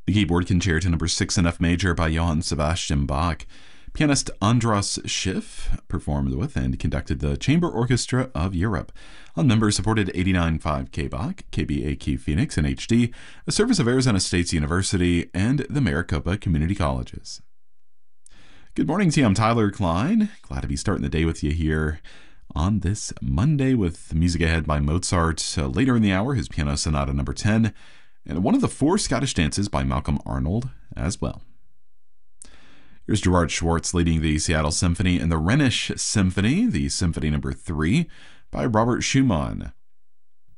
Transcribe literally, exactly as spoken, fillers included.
The keyboard concerto number six in F major by Johann Sebastian Bach. Pianist Andras Schiff performed with and conducted the Chamber Orchestra of Europe on member-supported eighty-nine point five K B A C, K B A Q Phoenix in H D, a service of Arizona State University, and the Maricopa Community Colleges. Good morning to you. I'm Tyler Klein. Glad to be starting the day with you here on this Monday with music ahead by Mozart. Uh, later in the hour, his Piano Sonata number ten, and one of the four Scottish dances by Malcolm Arnold as well. Here's Gerard Schwartz leading the Seattle Symphony and the Rhenish Symphony, the Symphony number three by Robert Schumann.